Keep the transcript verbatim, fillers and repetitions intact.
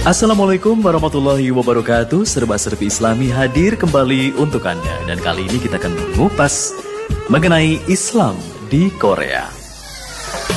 Assalamualaikum warahmatullahi wabarakatuh. Serba-serbi Islami hadir kembali untuk Anda. Dan kali ini kita akan mengupas mengenai Islam di Korea.